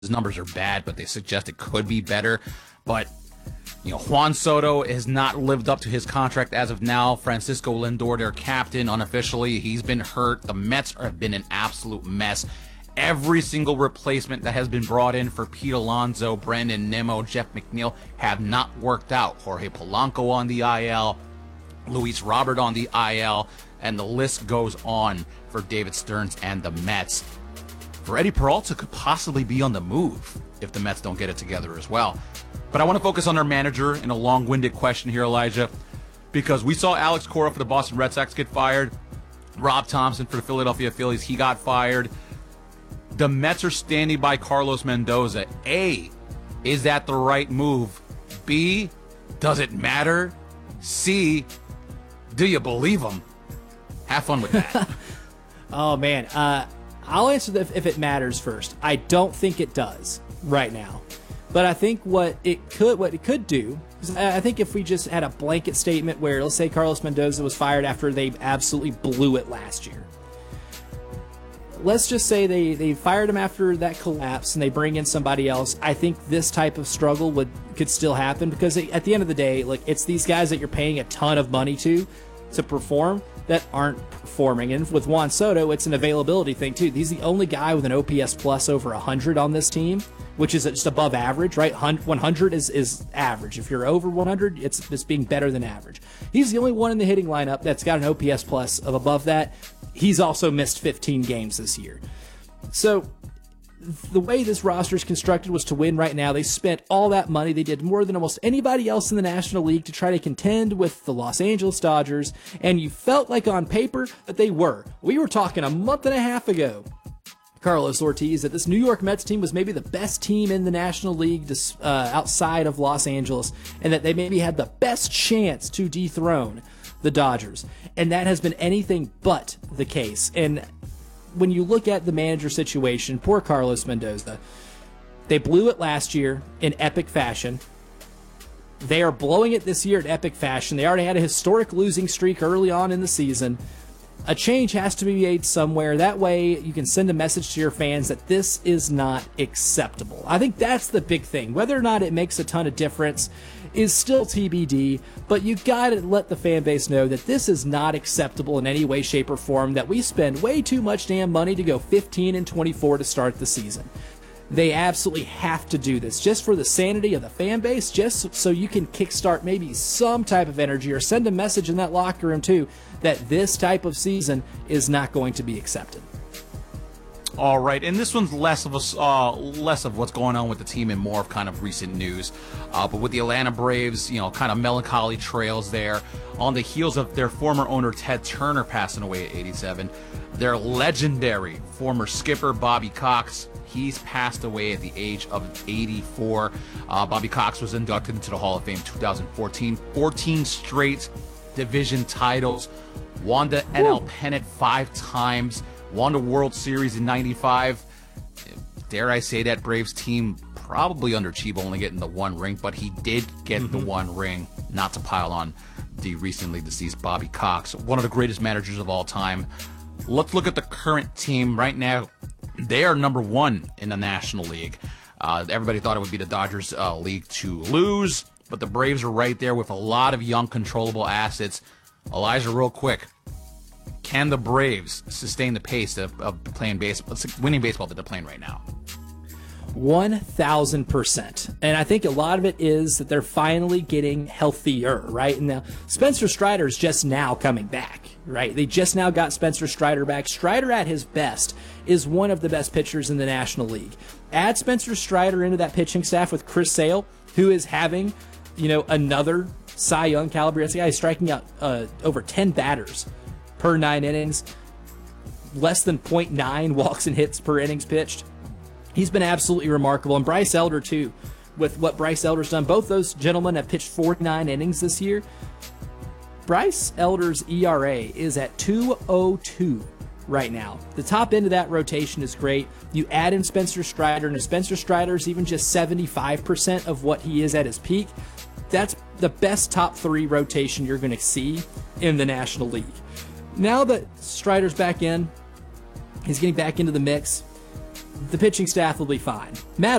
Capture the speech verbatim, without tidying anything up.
numbers are bad, but they suggest it could be better. But, you know, Juan Soto has not lived up to his contract as of now. Francisco Lindor, their captain, unofficially, he's been hurt. The Mets have been an absolute mess. Every single replacement that has been brought in for Pete Alonso, Brandon Nimmo, Jeff McNeil have not worked out. Jorge Polanco on the I L, Luis Robert on the I L, and the list goes on for David Stearns and the Mets. Freddie Peralta could possibly be on the move if the Mets don't get it together as well. But I want to focus on their manager in a long-winded question here, Elijah, because we saw Alex Cora for the Boston Red Sox get fired. Rob Thompson for the Philadelphia Phillies, he got fired. The Mets are standing by Carlos Mendoza. A, is that the right move? B, does it matter? C, do you believe him? Have fun with that. Oh, man. Uh, I'll answer if, if it matters first. I don't think it does right now. But I think what it could what it could do, I think if we just had a blanket statement where, let's say Carlos Mendoza was fired after they absolutely blew it last year. Let's just say they, they fired him after that collapse and they bring in somebody else. I think this type of struggle would could still happen because at the end of the day, like, it's these guys that you're paying a ton of money to to perform that aren't performing. And with Juan Soto, it's an availability thing too. He's the only guy with an O P S plus over one hundred on this team, which is just above average, right? one hundred is, is average. If you're over one hundred, it's, it's being better than average. He's the only one in the hitting lineup that's got an O P S plus of above that. He's also missed fifteen games this year. So the way this roster is constructed was to win right now. They spent all that money. They did more than almost anybody else in the National League to try to contend with the Los Angeles Dodgers, and you felt like on paper that they were. We were talking a month and a half ago, Carlos Ortiz, that this New York Mets team was maybe the best team in the National League uh, outside of Los Angeles, and that they maybe had the best chance to dethrone the Dodgers. And that has been anything but the case. And when you look at the manager situation, poor Carlos Mendoza, they blew it last year in epic fashion. They are blowing it this year in epic fashion. They already had a historic losing streak early on in the season. A change has to be made somewhere. That way you can send a message to your fans that this is not acceptable. I think that's the big thing. Whether or not it makes a ton of difference is still T B D, but you got to let the fan base know that this is not acceptable in any way, shape, or form, that we spend way too much damn money to go fifteen and twenty-four to start the season. They absolutely have to do this just for the sanity of the fan base, just so you can kickstart maybe some type of energy or send a message in that locker room too that this type of season is not going to be accepted. All right, and this one's less of a uh, less of what's going on with the team and more of kind of recent news. Uh, but with the Atlanta Braves, you know, kind of melancholy trails there on the heels of their former owner Ted Turner passing away at eighty-seven. Their legendary former skipper Bobby Cox, he's passed away at the age of eighty-four. Uh, Bobby Cox was inducted into the Hall of Fame in two thousand fourteen. fourteen straight division titles, won the N L pennant five times. Won the World Series in ninety-five. Dare I say that Braves team probably underachieved, only getting the one ring, but he did get mm-hmm. the one ring, not to pile on the recently deceased Bobby Cox, one of the greatest managers of all time. Let's look at the current team right now. They are number one in the National League. Uh, everybody thought it would be the Dodgers uh, league to lose, but the Braves are right there with a lot of young, controllable assets. Elijah, real quick, can the Braves sustain the pace of, of playing baseball, winning baseball that they're playing right now? one thousand percent. And I think a lot of it is that they're finally getting healthier, right? And now Spencer Strider is just now coming back, right? They just now got Spencer Strider back. Strider at his best is one of the best pitchers in the National League. Add Spencer Strider into that pitching staff with Chris Sale, who is having, you know, another Cy Young caliber. This guy is striking out uh, over ten batters per nine innings, less than point nine walks and hits per innings pitched. He's been absolutely remarkable. And Bryce Elder, too, with what Bryce Elder's done. Both those gentlemen have pitched forty-nine innings this year. Bryce Elder's E R A is at two oh two right now. The top end of that rotation is great. You add in Spencer Strider, and if Spencer Strider's even just seventy-five percent of what he is at his peak, that's the best top three rotation you're going to see in the National League. Now that Strider's back in, he's getting back into the mix. the pitching staff will be fine. Matt